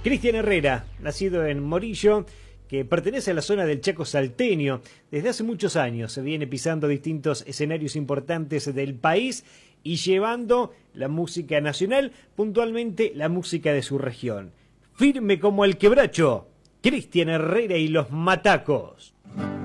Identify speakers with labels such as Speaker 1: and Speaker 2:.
Speaker 1: Cristian Herrera, nacido en Morillo, que pertenece a la zona del Chaco salteño. Desde hace muchos años se viene pisando distintos escenarios importantes del país y llevando la música nacional, puntualmente la música de su región. Firme como el quebracho, Cristian Herrera y los Matacos.